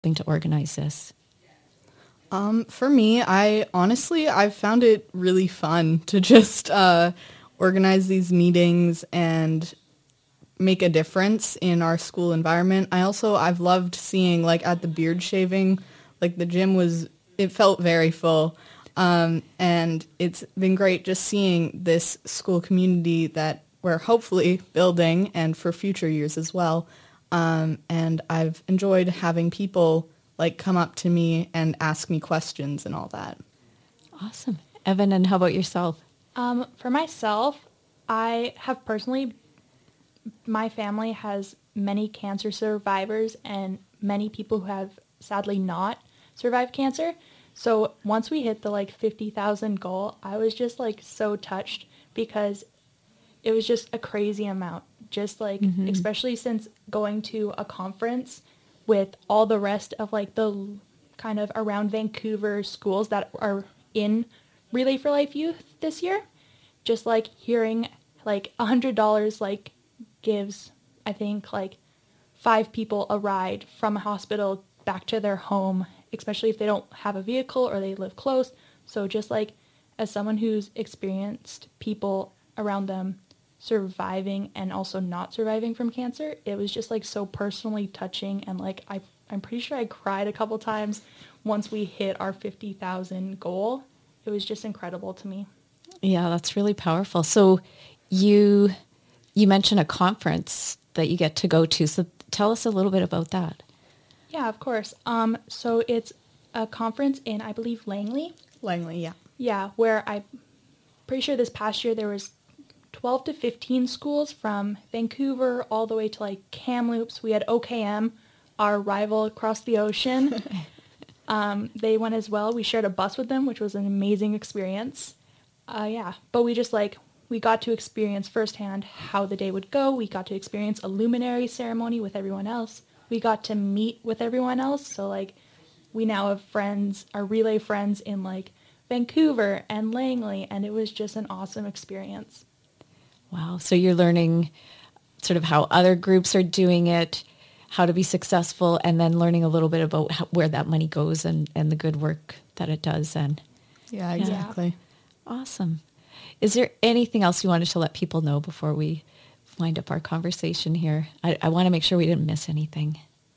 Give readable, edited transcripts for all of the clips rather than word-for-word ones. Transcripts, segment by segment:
to organize this? For me, I've found it really fun to just organize these meetings and make a difference in our school environment. I've loved seeing, like, at the beard shaving, like, it felt very full. And it's been great just seeing this school community that we're hopefully building and for future years as well. And I've enjoyed having people, like, come up to me and ask me questions and all that. Awesome. Evan, and how about yourself? For myself, my family has many cancer survivors and many people who have sadly not survived cancer. So once we hit the 50,000 goal, I was just so touched because it was just a crazy amount. Just especially since going to a conference with all the rest of the kind of around Vancouver schools that are in Relay for Life Youth this year, just hearing $100 gives, I think, 5 people a ride from a hospital back to their home, especially if they don't have a vehicle or they live close. So just as someone who's experienced people around them surviving and also not surviving from cancer, it was just so personally touching, and I'm pretty sure I cried a couple times once we hit our 50,000 goal. It was just incredible to me. Yeah, that's really powerful. So you mentioned a conference that you get to go to. So tell us a little bit about that. Yeah, of course. So it's a conference in, I believe, Langley. Langley, yeah. Yeah, where I'm pretty sure this past year there was 12 to 15 schools from Vancouver all the way to Kamloops. We had OKM, our rival across the ocean. They went as well. We shared a bus with them, which was an amazing experience. But we just we got to experience firsthand how the day would go. We got to experience a luminary ceremony with everyone else. We got to meet with everyone else. So we now have friends, our relay friends in Vancouver and Langley, and it was just an awesome experience. Wow. So you're learning sort of how other groups are doing it, how to be successful, and then learning a little bit about where that money goes and the good work that it does. And yeah, exactly. Awesome. Is there anything else you wanted to let people know before we wind up our conversation here? I want to make sure we didn't miss anything.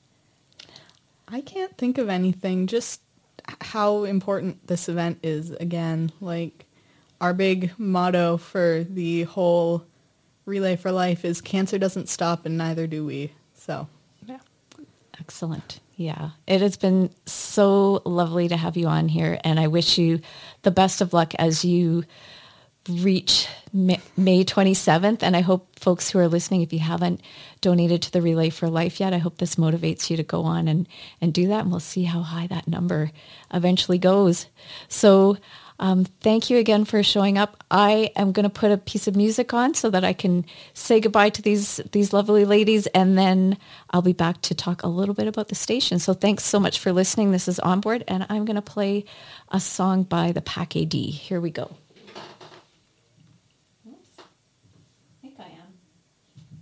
I can't think of anything, just how important this event is. Again, our big motto for the whole Relay for Life is cancer doesn't stop and neither do we. So, yeah. Excellent. Yeah, it has been so lovely to have you on here, and I wish you the best of luck as you reach May 27th. And I hope folks who are listening, if you haven't donated to the Relay for Life yet, I hope this motivates you to go on and do that, and we'll see how high that number eventually goes. So thank you again for showing up. I am going to put a piece of music on so that I can say goodbye to these lovely ladies, and then I'll be back to talk a little bit about the station. So thanks so much for listening. This is Onboard, and I'm going to play a song by the Pack AD. Here we go.